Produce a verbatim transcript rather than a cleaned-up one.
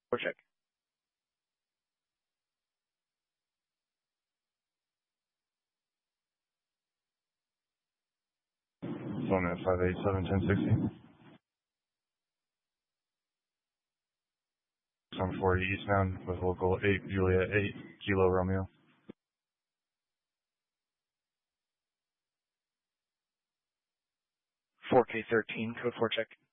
Four check. Phone at five eight seven, ten sixty. one forty eastbound with local eight, Juliet eight, Kilo Romeo. four K thirteen, code four check.